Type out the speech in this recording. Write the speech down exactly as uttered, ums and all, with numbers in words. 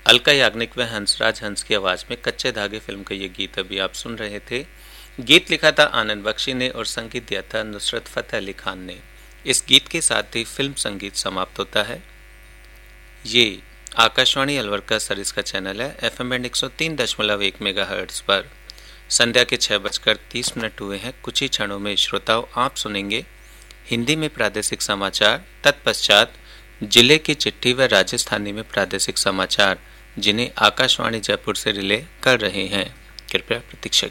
अलका याग्निक व हंसराज हंस की आवाज में कच्चे धागे फिल्म का ये गीत अभी आप सुन रहे थे। गीत लिखा था आनंद बख्शी ने और संगीत दिया था नुसरत फतेह अली खान ने। इस गीत के साथ ही फिल्म संगीत समाप्त होता है। ये आकाशवाणी अलवर का सरिस का चैनल है। एफ एम बैंड एक सौ तीन दशमलव एक मेगा हर्ट्ज पर संध्या के छह बजकर तीस मिनट हुए हैं। कुछ ही क्षणों में श्रोताओं आप सुनेंगे हिंदी में प्रादेशिक समाचार, तत्पश्चात जिले की चिट्ठी व राजस्थानी में प्रादेशिक समाचार, जिन्हें आकाशवाणी जयपुर से रिले कर रहे हैं। कृपया प्रतीक्षा